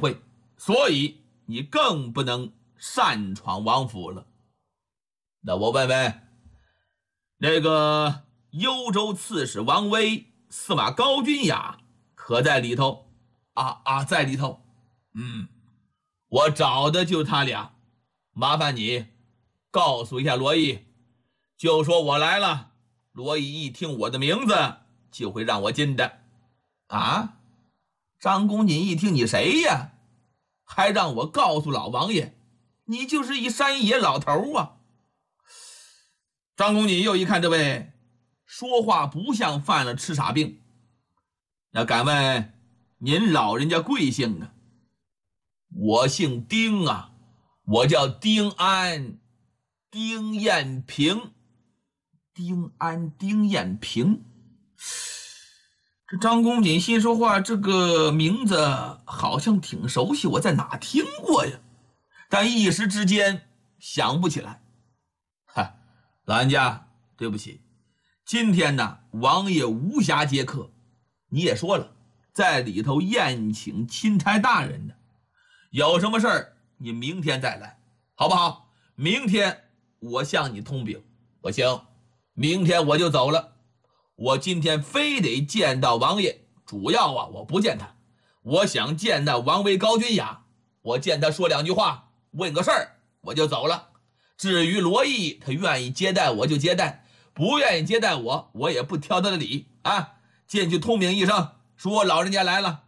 会，所以你更不能擅闯王府了。那我问问，那个幽州刺史王威、司马高君雅可在里头？在里头。我找的就他俩，麻烦你告诉一下罗毅，就说我来了。罗毅一听我的名字，就会让我进的。啊？张公瑾一听你谁呀？还让我告诉老王爷，你就是一山野老头啊！张公瑾又一看这位说话不像犯了痴傻病，那敢问您老人家贵姓啊？我姓丁啊，我叫丁安，丁彦平。丁安，丁彦平。这张公瑾心说话，这个名字好像挺熟悉，我在哪听过呀？但一时之间想不起来。老人家，对不起，今天呢，王爷无暇接客，你也说了，在里头宴请钦差大人呢。有什么事儿，你明天再来，好不好？明天我向你通禀。不行，明天我就走了。我今天非得见到王爷，主要我不见他，我想见到王威、高君雅，我见他说两句话，问个事儿，我就走了。至于罗毅，他愿意接待我就接待，不愿意接待我也不挑他的理啊。进去通禀一声，说老人家来了。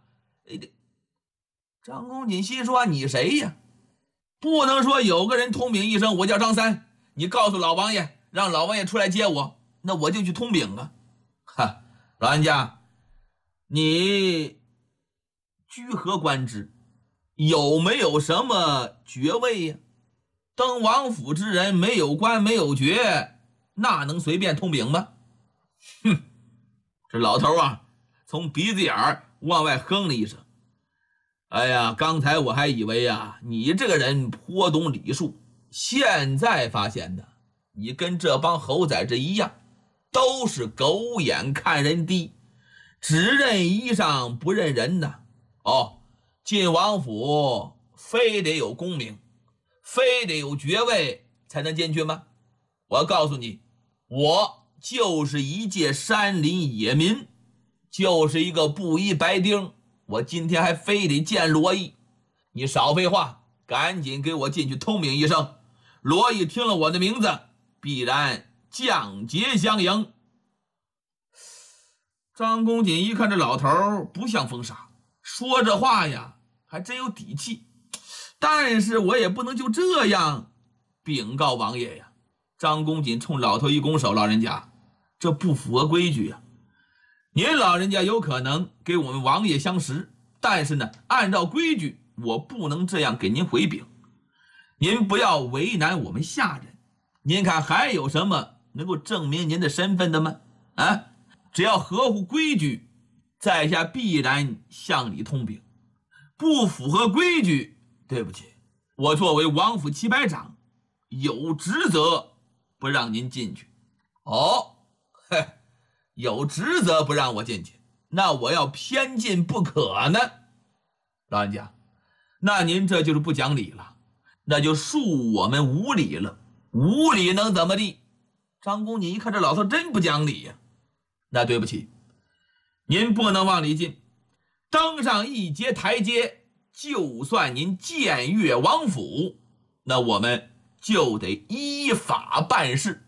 张公瑾心说，你谁呀？不能说有个人通禀一声，我叫张三，你告诉老王爷，让老王爷出来接我，那我就去通禀啊。老人家，你居何官职？有没有什么爵位呀？登王府之人没有官没有爵，那能随便通禀吗？这老头啊，从鼻子眼儿往外哼了一声。哎呀，刚才我还以为啊，你这个人颇懂礼数，现在发现的，你跟这帮猴崽子一样，都是狗眼看人低，只认衣裳不认人呐。进王府非得有功名，非得有爵位才能进去吗？我告诉你，我就是一介山林野民，就是一个布衣白丁，我今天还非得见罗毅。你少废话，赶紧给我进去通禀一声，罗毅听了我的名字，必然降节相迎。张公瑾一看这老头不像疯傻，说这话呀还真有底气，但是我也不能就这样禀告王爷呀。张公瑾冲老头一拱手，老人家，这不符合规矩呀。您老人家有可能给我们王爷相识，但是呢，按照规矩，我不能这样给您回禀。您不要为难我们下人。您看还有什么能够证明您的身份的吗？只要合乎规矩，在下必然向你通禀。不符合规矩，对不起，我作为王府七百长，有职责不让您进去。有职责不让我进去，那我要偏进不可呢。老人家，那您这就是不讲理了，那就恕我们无礼了。无礼能怎么地？张公瑾一看这老头真不讲理呀，那对不起，您不能往里进。登上一阶台阶，就算您僭越王府，那我们就得依法办事。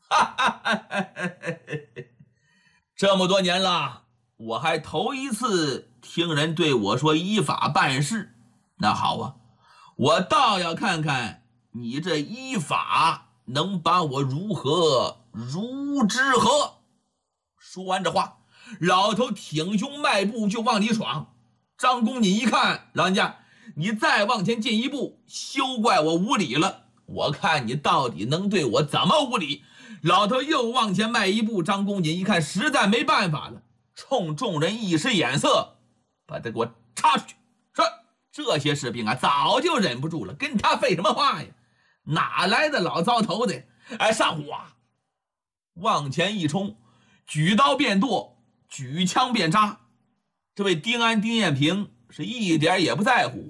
这么多年了，我还头一次听人对我说依法办事。那好啊，我倒要看看你这依法能把我如何如之何。说完这话，老头挺胸迈步就往里闯。张公瑾一看，老人家，你再往前进一步，休怪我无礼了，我看你到底能对我怎么无礼。老头又往前迈一步，张公瑾一看实在没办法了，冲众人一使眼色，把他给我插出去。说这些士兵啊，早就忍不住了，跟他废什么话呀？哪来的老糟头子？上火啊！往前一冲，举刀便剁，举枪便扎。这位丁安、丁彦平是一点也不在乎。